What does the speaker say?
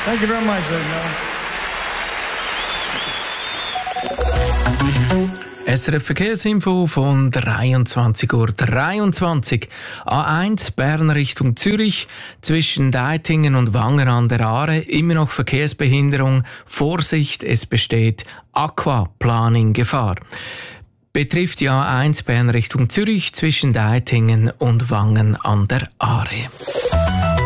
Thank you very much. SRF Verkehrsinfo von 23:23 Uhr. A1 Bern Richtung Zürich zwischen Deitingen und Wangen an der Aare. Immer noch Verkehrsbehinderung. Vorsicht, es besteht Aquaplaning-Gefahr. Betrifft die A1 Bern Richtung Zürich zwischen Deitingen und Wangen an der Aare.